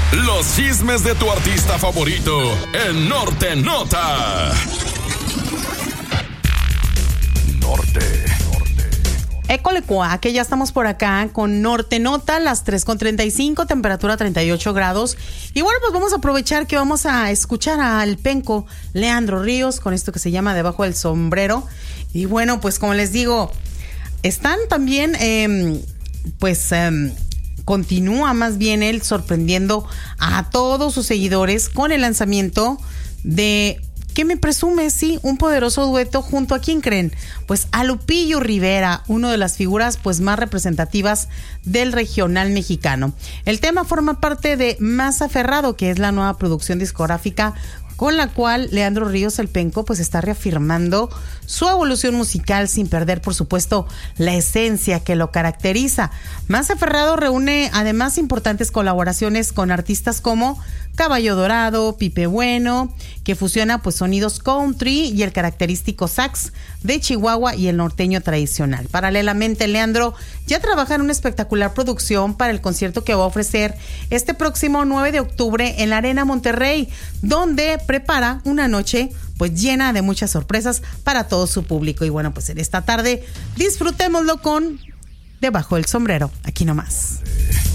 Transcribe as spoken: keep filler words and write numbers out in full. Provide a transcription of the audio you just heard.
Los chismes de tu artista favorito en Norte Nota. Norte. École cuá, que ya estamos por acá con Norte Nota, las tres con treinta y cinco, temperatura treinta y ocho grados. Y bueno, pues vamos a aprovechar que vamos a escuchar al penco Leandro Ríos con esto que se llama Debajo del Sombrero. Y bueno, pues como les digo, están también, eh, pues eh, continúa más bien él sorprendiendo a todos sus seguidores con el lanzamiento de... ¿Qué me presume? Sí, un poderoso dueto junto a quién creen, pues a Lupillo Rivera, una de las figuras pues más representativas del regional mexicano. El tema forma parte de Más Aferrado, que es la nueva producción discográfica con la cual Leandro Ríos el Penco pues está reafirmando su evolución musical sin perder, por supuesto, la esencia que lo caracteriza. Más Aferrado reúne además importantes colaboraciones con artistas como Caballo Dorado, Pipe Bueno, que fusiona pues sonidos country y el característico sax de Chihuahua y el norteño tradicional. Paralelamente, Leandro ya trabaja en una espectacular producción para el concierto que va a ofrecer este próximo nueve de octubre en la Arena Monterrey, donde prepara una noche pues llena de muchas sorpresas para todo su público. Y bueno, pues en esta tarde disfrutémoslo con Debajo del Sombrero, aquí nomás.